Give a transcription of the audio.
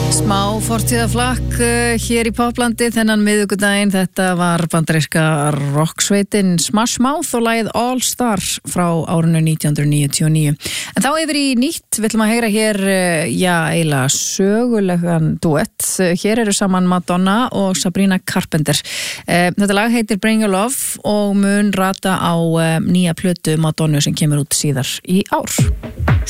Smá fortíðarflakk hér í Poplandi þennan miðvikudaginn. Þetta var bandaríska rocksveitin Smash Mouth og lagið All Star frá árinu 1999. En þá yfir í nýtt, við ætlum að heyra hér, eiginlega sögulegan duett. Hér eru saman Madonna og Sabrina Carpenter. Þetta lag heitir Bring Your Love og mun rata á nýja plötu Madonna sem kemur út síðar í ár.